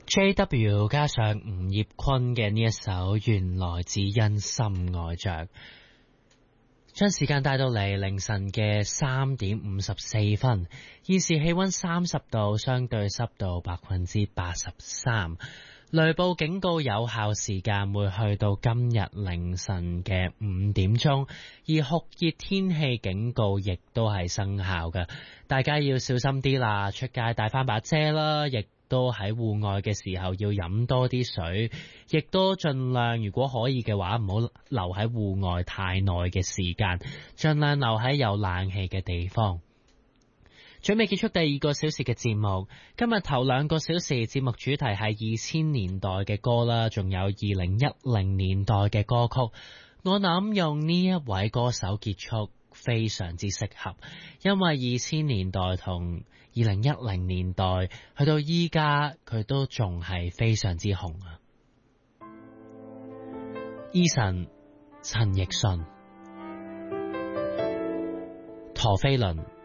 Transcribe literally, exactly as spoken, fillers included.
J W 加上吳業坤嘅呢一首原來只因心愛着，將時間帶到嚟凌晨嘅三點五十四分，現時氣溫三十度，相對濕度百分之八十三。雷暴警告有效時間會去到今日凌晨嘅五點鐘，而酷熱天氣警告亦都係生效嘅，大家要小心啲啦，出街帶翻把遮啦，亦都喺戶外嘅時候要飲多啲水，亦都盡量如果可以嘅話唔好留喺戶外太耐嘅時間，盡量留喺有冷氣嘅地方。準備結束第二個小時嘅節目，今日頭兩個小時節目主題係二千年代嘅歌啦，仲有二零一零年代嘅歌曲。我諗用呢一位歌手結束非常之適合，因為二千年代同二零一零年代去到依家佢都仲係非常之紅啊。Eason、陳奕迅、陀飛輪。